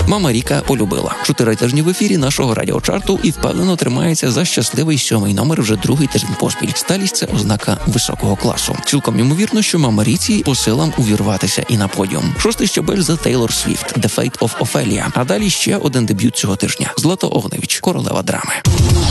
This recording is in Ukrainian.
Мама Ріка полюбила. 4 тижні в ефірі нашого радіочарту і впевнено тримається за щасливий 7-й номер вже 2-й тиждень поспіль. Сталість – це ознака високого класу. Цілком ймовірно, що Мама Ріці по силам увірватися і на подіум. 6-й щабель за Тейлор Свіфт «The Fate of Ophelia». А далі ще один дебют цього тижня – Злата Огневич, королева драми.